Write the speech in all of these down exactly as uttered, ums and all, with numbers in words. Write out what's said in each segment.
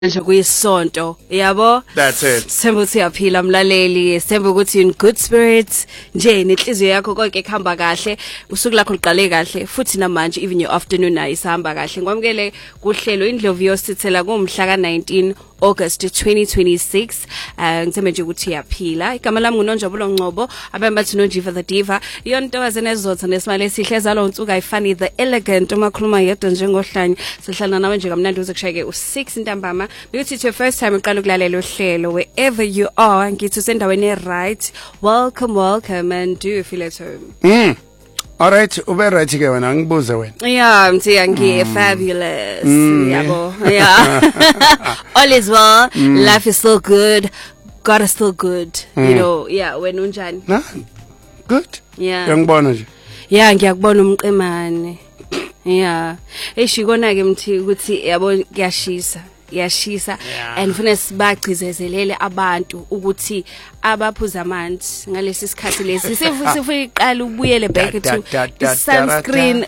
nje kuyisonto yabo. That's it. Sembo siyaphila mlaleli, sembo ukuthi in good spirits nje nenhliziyo yakho konke ekhamba kahle, usuku lakho liqale kahle futhi namanje even your afternoon nayo isahamba kahle. Ngwamukele kuhlelo indlovu yosithela kumhla ka nineteen August twenty twenty-six. Uh, ngithembe nje ukuthi uyaphila. Igama lami nguNonjabulo Ngcobo, abembathi noJiva the Diva. Iyontokazi nezotha nesimali esihle ezalo unsuka ayifani the elegant umakhuluma yedwa njengohlanya. Sihlala nawe nje kamnandi uze kushayeke u six ntambama. Because it's your first time uqala ukulalela uhlelo wherever you are, ngithi sendaweni right. Welcome, welcome and do you feel at home? Mm. All right, ube right ke wena ngibuze wena. Yeah, mthi angi fabulous. Yabo. Yeah. All is well. Mm. Life is still good. God is still good. Mm. You know, yeah, wena unjani? Nah. Good. Yeah. Ngiyabona nje. Yeah, ngiyakubona umqemane. Yeah. Eshikona ke mthi ukuthi yabo kuyashisa. Yashisa and funa sibachizezelele abantu ukuthi abaphuza amanzi ngalesi sikhathi lesi sifuthi iqala ubuyele back to sunscreen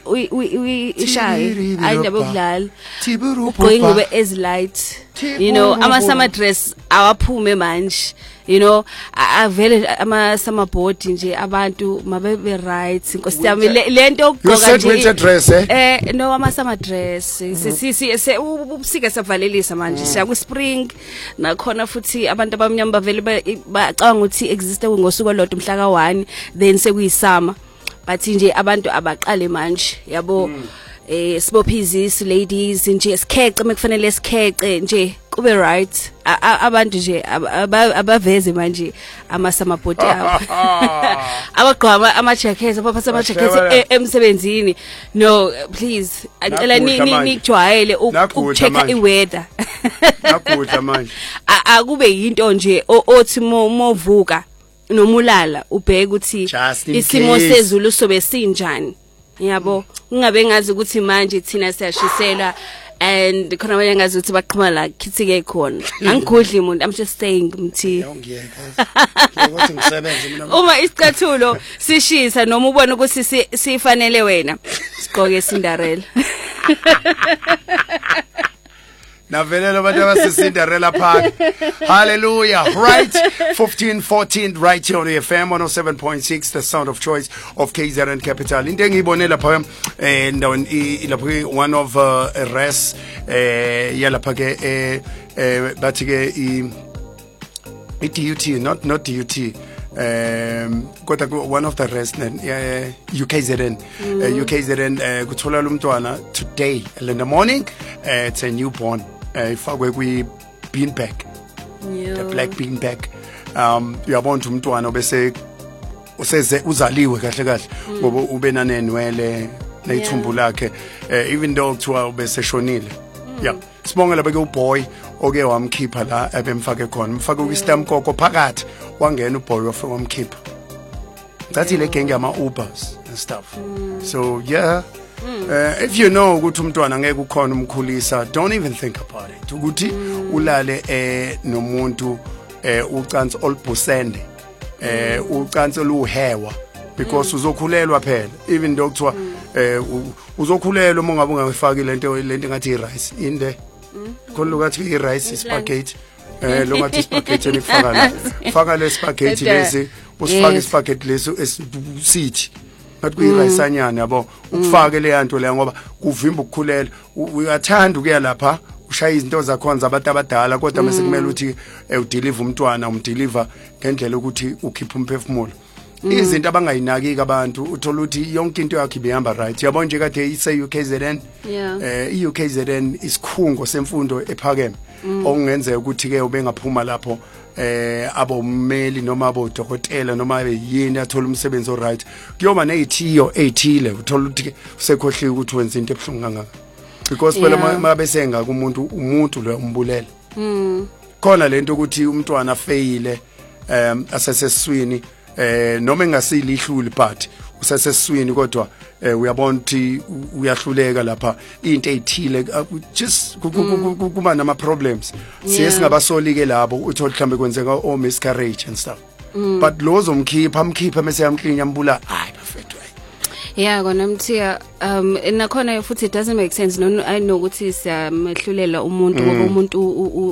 uyishaye ayindaba okudlala ugqoke ube as light, you know, ama summer dress awaphume manje, you know, avele ama summer board nje abantu mabe right inkosi yami lento okugqoka nje winter dress eh eh no ama summer dress sisi ubusika savalelisa manje siya ku spring nakhona futhi abantu abamnyama bavele bacanga ukuthi existe ngosuku olodwa umhla ka one then sekuyisama but nje abantu abaqale manje yabo. Eh sibophizisi ladies nje sikhece mekufanele sikhece nje kube right abantu nje abaveze manje ama summer board yabo abagqwa ama jackets abaphatha ama jackets emsebenzini. No please acela nikujwayele ukucheck iweather nakudla manje akube yinto nje othi movuka nomulala ubheke ukuthi isimo sezulu sobe sinjani yabo. Ungabe ngazi ukuthi manje thina siyashiselwa and khona abanye ngazi ukuthi baqhuma la khithike khona. Angigudli umuntu, I'm just saying mthi ukuthi ngisebenze mina uma isicathulo sishisa noma ubona ukuthi sifanele wena sigqoke Cinderella. Navelela abantu abase-Cinderella Park. Hallelujah. Right. fifteen fourteen right here on the F M one oh seven point six, the sound of choice of K Z N Capital. Into engiyibone lapha endaweni lapha one of uh, res eh yalapha ke eh bathi ke i D U T, not not D U T. Um kodwa one of the rest uh, U K Z N uh, U K Z N uh, kuthola lumntwana today in the morning. Uh, it's a newborn ifakwe uh, kwi bean bag, yeah. The black bean bag. Um uyabona umntwana bese useze uzaliwe kahle kahle ngoba ube nanenwele nethumbu lakhe even though kuthiwa ubese shonile. Yeah, sibonga lapha ke uboy oke wamkhipha la abemfake khona mfake kwistam koko phakathi wangena uboy wafika wamkhipha. Thathi le gang yama Ubers and stuff. So yeah, uh, if you know ukuthi umntwana ngeke ukhona umkhulisa, don't even think about it ukuthi ulale eh nomuntu eh ucansi olubhusende eh ucansi oluhewa because uzokhulelwa phela even though kuthiwa eh uzokhulelwa uma ngabe ungafaki lento lento ngathi i-rice in there khona lokathi i-rice spaghetti eh lo ngathi spaghetti elikufaka la faka le spaghetti lesi usifaka ispaghetti lesi esithi ngathi kuyi-rice anyana yabo ukufake le yanto leya ngoba kuvimba ukukhulela uyathanda ukuya lapha ushaya izinto zakhona zabantu abadala kodwa mase kumele ukuthi udeliver umntwana umdeliver ngendlela ukuthi ukhipha umphefumulo. Izinto abangayinaki abantu uthola ukuthi yonke into yakhe ibihamba right. Yabona nje kade ise U K Z N eh i U K Z N isikhungo semfundo ephakeme okungenzeka ukuthi ke ubengaphuma lapho eh abomeli noma abodokotela noma yini athola umsebenzi o right kuyoba nezithiyo ezithile uthola ukuthi usekhohliwe ukuthi wenza into ebhlungu kangaka because phela mabesenga kumuntu umuntu lo umbulela. Mm. Khona lento ukuthi umntwana faile um aseseswini eh noma engasilihluli but useseswini kodwa uyabona ukuthi uyahluleka lapha into ezithile just kuba nama problems siye singabasoli ke labo uthola mhlambe kwenzeka o miscarriage and stuff but lozo mkhipha amkhipha mase yamklinya ambula hayi bafethu. Yeah, kona mthiya um nakhona futhi it doesn't make sense no I know ukuthi siyamehlulela umuntu ngoba umuntu